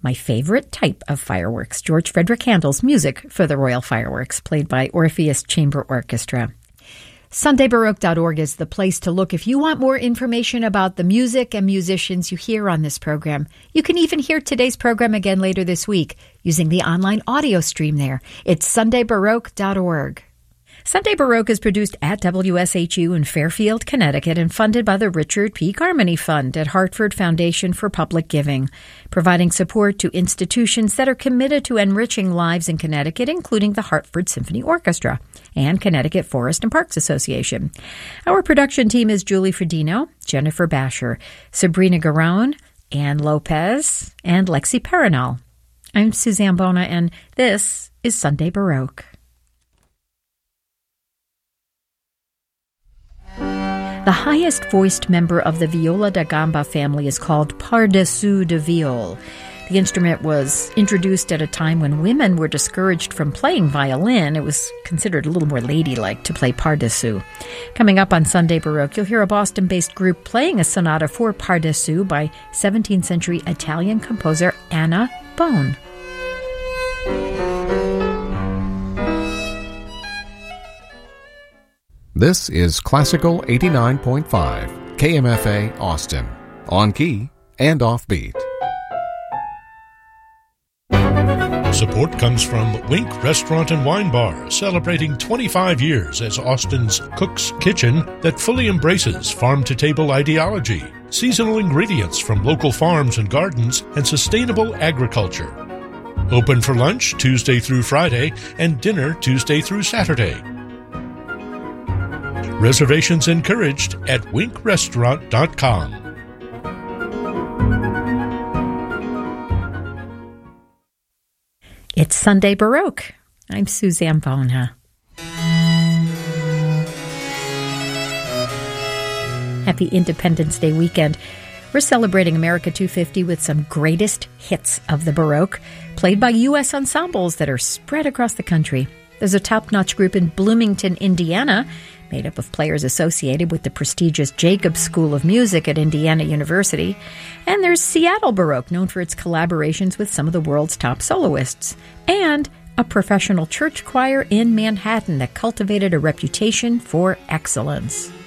my favorite type of fireworks, George Frederick Handel's music for the Royal Fireworks, played by Orpheus Chamber Orchestra. SundayBaroque.org is the place to look if you want more information about the music and musicians you hear on this program. You can even hear today's program again later this week using the online audio stream there. It's SundayBaroque.org. Sunday Baroque is produced at WSHU in Fairfield, Connecticut, and funded by the Richard P. Carmody Fund at Hartford Foundation for Public Giving, providing support to institutions that are committed to enriching lives in Connecticut, including the Hartford Symphony Orchestra and Connecticut Forest and Parks Association. Our production team is Julie Fredino, Jennifer Basher, Sabrina Garone, Ann Lopez, and Lexi Perenal. I'm Suzanne Bona, and this is Sunday Baroque. The highest-voiced member of the viola da gamba family is called pardessus de viol. The instrument was introduced at a time when women were discouraged from playing violin. It was considered a little more ladylike to play pardessus. Coming up on Sunday Baroque, you'll hear a Boston-based group playing a sonata for pardessus by 17th-century Italian composer Anna Bone. This is Classical 89.5, KMFA Austin, on key and offbeat. Support comes from Wink Restaurant and Wine Bar, celebrating 25 years as Austin's Cook's Kitchen that fully embraces farm-to-table ideology, seasonal ingredients from local farms and gardens, and sustainable agriculture. Open for lunch Tuesday through Friday and dinner Tuesday through Saturday. Reservations encouraged at winkrestaurant.com. It's Sunday Baroque. I'm Suzanne Bona. Happy Independence Day weekend. We're celebrating America 250 with some greatest hits of the Baroque, played by U.S. ensembles that are spread across the country. There's a top-notch group in Bloomington, Indiana, made up of players associated with the prestigious Jacobs School of Music at Indiana University. And there's Seattle Baroque, known for its collaborations with some of the world's top soloists. And a professional church choir in Manhattan that cultivated a reputation for excellence.